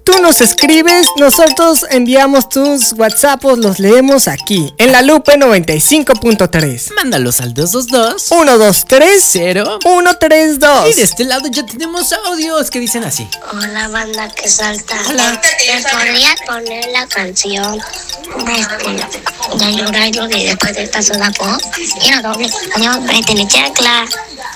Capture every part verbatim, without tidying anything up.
Tú nos escribes, nosotros enviamos tus WhatsAppos, los leemos aquí, en La Lupe noventa y cinco punto tres. Mándalos al dos dos dos, uno dos tres, cero, uno tres dos. Y de este lado ya tenemos audios que dicen así. Hola, banda que salta. Hola. ¿Me podría poner la canción de, este, de llorar y olvidé después del paso de pop? Quiero doble. Adiós, Bretini Chacla.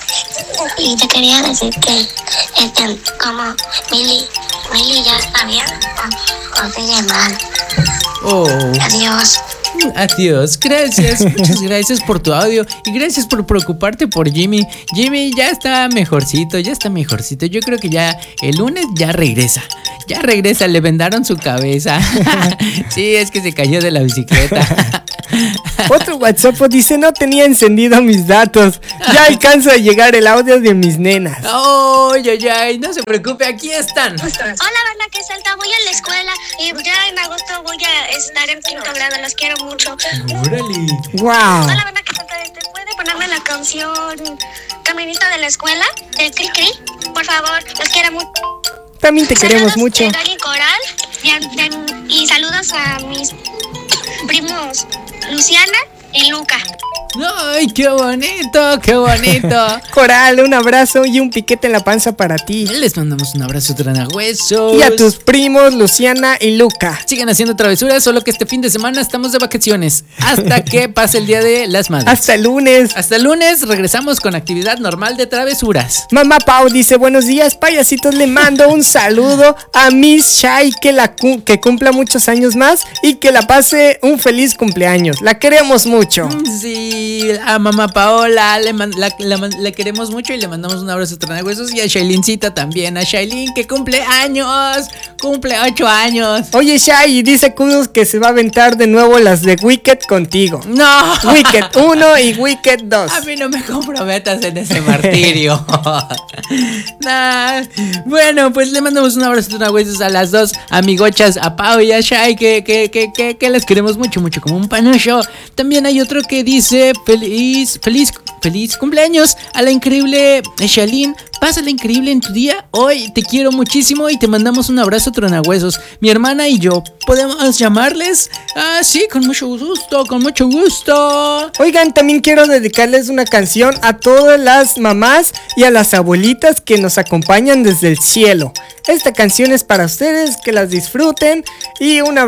Y te quería decir que, este, como Mili, Mili ya está bien, o, o sigue mal. Oh. Adiós. Adiós, gracias, muchas gracias por tu audio y gracias por preocuparte por Jimmy. Jimmy ya está mejorcito, ya está mejorcito. Yo creo que ya el lunes ya regresa. Ya regresa, le vendaron su cabeza. Sí, es que se cayó de la bicicleta. Otro WhatsApp dice: no tenía encendido mis datos. Ya alcanza a llegar el audio de mis nenas. Oh, ay, ay, ay, no se preocupe, aquí están. Hola, banda que salta, voy a la escuela y ya en agosto voy a estar en quinto grado, los quiero mucho. Órale. Wow. Hola, banda que salta, ¿te puede ponerme la canción Caminista de la Escuela de Cri Cri? Por favor, los quiero mucho. También te queremos Saludos mucho. de Dani Coral y, a- de- y saludos a mis primos Luciana y Luca. Ay, qué bonito, qué bonito. Coral, un abrazo y un piquete en la panza para ti. Les mandamos un abrazo tranahuesos. Y a tus primos Luciana y Luca. Sigan haciendo travesuras, solo que este fin de semana estamos de vacaciones. Hasta que pase el día de las madres. Hasta el lunes. Hasta el lunes regresamos con actividad normal de travesuras. Mamá Pau dice: buenos días, payasitos, le mando un saludo a Miss Shai, que, la cu- que cumpla muchos años más y que la pase un feliz cumpleaños. La queremos mucho. Sí, a mamá Paola le, man- la, la man- la queremos mucho y le mandamos un abrazo tranahuesos. Y a Shailencita también, a Shailin que cumple años, cumple ocho años. Oye, Shai, dice Kudos que se va a aventar de nuevo las de Wicked contigo. No, Wicked uno y Wicked dos. a mí no me comprometas en ese martirio. Nah. Bueno, pues le mandamos un abrazo tranahuesos a las dos amigochas, a Pau y a Shai, que, que, que, que, que las queremos mucho, mucho, como un panocho. También hay otro que dice: feliz, feliz, feliz cumpleaños a la increíble Shailin. Pásala increíble en tu día. Hoy te quiero muchísimo y te mandamos un abrazo tronahuesos. Mi hermana y yo, ¿podemos llamarles? Ah, sí, con mucho gusto, con mucho gusto. Oigan, también quiero dedicarles una canción a todas las mamás y a las abuelitas que nos acompañan desde el cielo. Esta canción es para ustedes, que las disfruten y un abrazo.